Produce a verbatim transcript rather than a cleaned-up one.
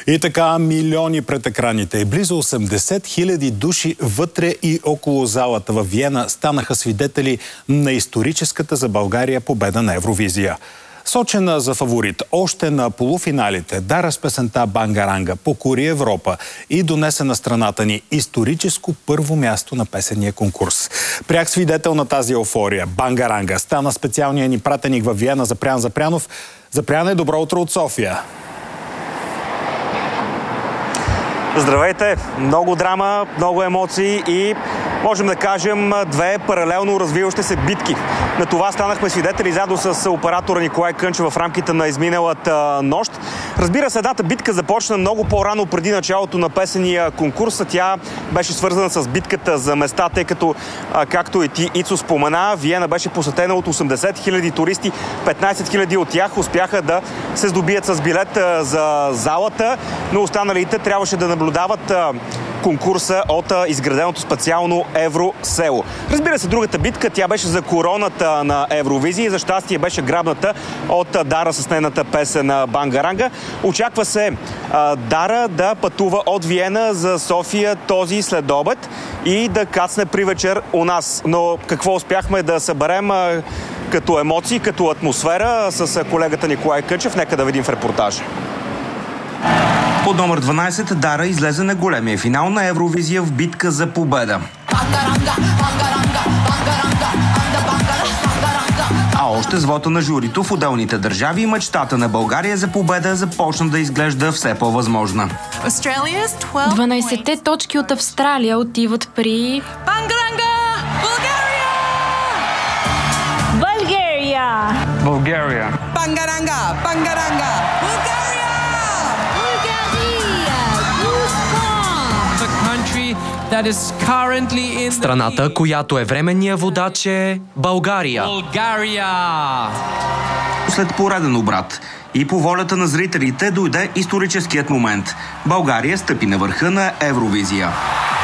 И така, милиони пред екраните и близо осемдесет хиляди души вътре и около залата във Виена станаха свидетели на историческата за България победа на Евровизия. Сочена за фаворит още на полуфиналите, Дара с песента Бангаранга покори Европа и донесе на страната ни историческо първо място на песения конкурс. Пряк свидетел на тази еуфория, Бангаранга стана специалният ни пратеник във Виена Запрян Запрянов. Запряне, добро утро от София! Здравейте! Много драма, много емоции и можем да кажем две паралелно развиващи се битки. На това станахме свидетели заедно с оператора Николай Кънчев в рамките на изминалата нощ. Разбира се, едната битка започна много по-рано преди началото на песения конкурс. Тя беше свързана с битката за места, тъй като, както и ти, Ицо, спомена, Виена беше посетена от осемдесет хиляди туристи. петнайсет хиляди от тях успяха да се здобият с билет за залата, но останалите трябваше да наблюдават конкурса от изграденото специално Евросело. Разбира се, другата битка, тя беше за короната на Евровизия и за щастие беше грабната от Дара с нейната песен Бангаранга. Очаква се а, Дара да пътува от Виена за София този следобед и да кацне при вечер у нас. Но какво успяхме да съберем а, като емоции, като атмосфера с колегата Николай Кънчев? Нека да видим в репортажа. Под номер дванайсет Дара излезе на големия финал на Евровизия в битка за победа. А още с вота на журито в отделните държави мечтата на България за победа започна да изглежда все по-възможна. дванайсетте точки от Австралия отиват при... Бангаранга! България! България! България! Бангаранга! Бангаранга! България! Страната, която е временния водач, е България. България! След пореден обрат и по волята на зрителите дойде историческият момент. България стъпи на върха на Евровизия.